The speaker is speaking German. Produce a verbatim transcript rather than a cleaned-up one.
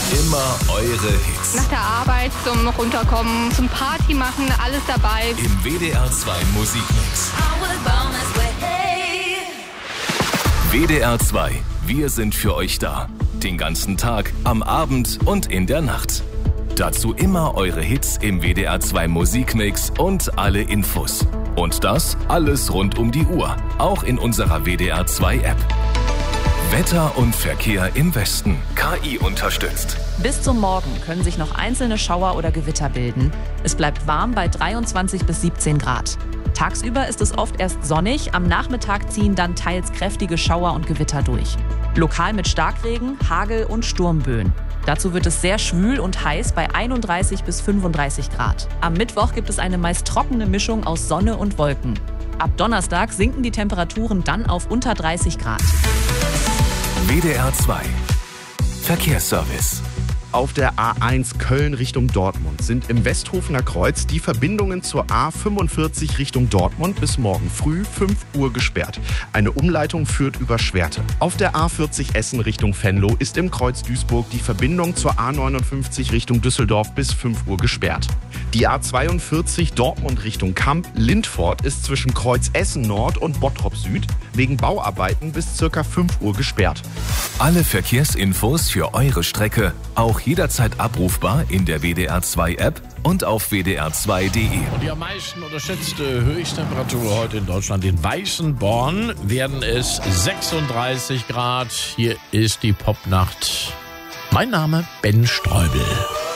Immer eure Hits. Nach der Arbeit zum Runterkommen, zum Party machen, alles dabei. Im W D R zwei Musikmix. W D R zwei, wir sind für euch da. Den ganzen Tag, am Abend und in der Nacht. Dazu immer eure Hits im W D R zwei Musikmix und alle Infos. Und das alles rund um die Uhr, auch in unserer W D R zwei App. Wetter und Verkehr im Westen, K I unterstützt. Bis zum Morgen können sich noch einzelne Schauer oder Gewitter bilden. Es bleibt warm bei dreiundzwanzig bis siebzehn Grad. Tagsüber ist es oft erst sonnig, am Nachmittag ziehen dann teils kräftige Schauer und Gewitter durch. Lokal mit Starkregen, Hagel und Sturmböen. Dazu wird es sehr schwül und heiß bei einunddreißig bis fünfunddreißig Grad. Am Mittwoch gibt es eine meist trockene Mischung aus Sonne und Wolken. Ab Donnerstag sinken die Temperaturen dann auf unter dreißig Grad. W D R zwei Verkehrsservice. Auf der A eins Köln Richtung Dortmund sind im Westhofener Kreuz die Verbindungen zur A fünfundvierzig Richtung Dortmund bis morgen früh fünf Uhr gesperrt. Eine Umleitung führt über Schwerte. Auf der A vierzig Essen Richtung Venlo ist im Kreuz Duisburg die Verbindung zur A neunundfünfzig Richtung Düsseldorf bis fünf Uhr gesperrt. Die A zweiundvierzig Dortmund Richtung Kamp-Lindfort ist zwischen Kreuz Essen Nord und Bottrop Süd wegen Bauarbeiten bis ca. fünf Uhr gesperrt. Alle Verkehrsinfos für eure Strecke auch jederzeit abrufbar in der W D R zwei App und auf w d r zwei punkt d e. Und die am meisten unterschätzte Höchsttemperatur heute in Deutschland in Weißenborn werden es sechsunddreißig Grad. Hier ist die Popnacht. Mein Name Ben Streubel.